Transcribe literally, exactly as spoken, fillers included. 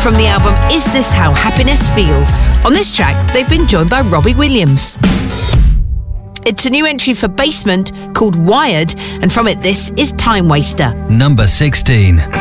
from the album Is This How Happiness Feels? On this track, they've been joined by Robbie Williams. It's a new entry for Basement called Wired, and from it, this is Time Waster. Number sixteen.